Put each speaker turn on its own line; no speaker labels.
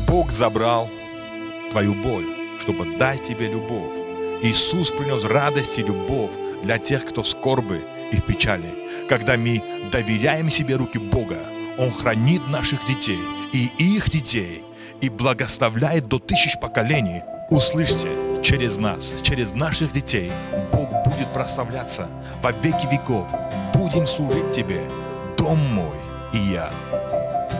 Бог забрал твою боль, чтобы дать тебе любовь. Иисус принес радость и любовь для тех, кто в скорби и в печали. Когда мы доверяем себе руки Бога, Он хранит наших детей и их детей и благословляет до 1000 поколений. Услышьте, через нас, через наших детей Бог будет прославляться во веки веков. Будем служить Тебе, дом мой и я.